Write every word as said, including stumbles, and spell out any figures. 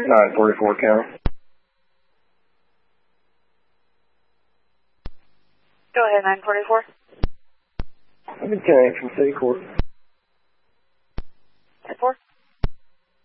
nine forty-four count. Go ahead, nine forty-four. I've been ten eight from City Court. ten four.